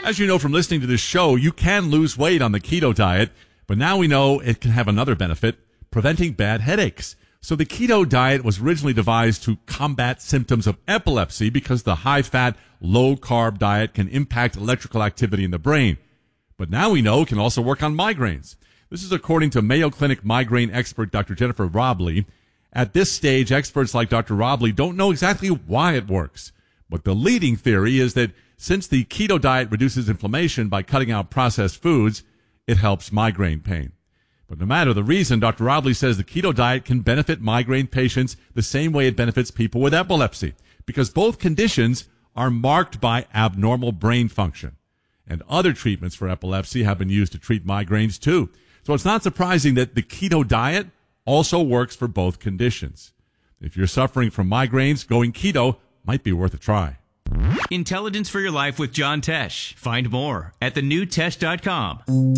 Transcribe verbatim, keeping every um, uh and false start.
As you know from listening to this show, you can lose weight on the keto diet, but now we know it can have another benefit, preventing bad headaches. So the keto diet was originally devised to combat symptoms of epilepsy because the high-fat, low-carb diet can impact electrical activity in the brain. But now we know it can also work on migraines. This is according to Mayo Clinic migraine expert Doctor Jennifer Robley. At this stage, experts like Doctor Robley don't know exactly why it works. But the leading theory is that since the keto diet reduces inflammation by cutting out processed foods, it helps migraine pain. But no matter the reason, Doctor Robley says the keto diet can benefit migraine patients the same way it benefits people with epilepsy, because both conditions are marked by abnormal brain function. And other treatments for epilepsy have been used to treat migraines too. So it's not surprising that the keto diet also works for both conditions. If you're suffering from migraines, going keto might be worth a try. Intelligence for Your Life with John Tesh. Find more at the new tesh dot com.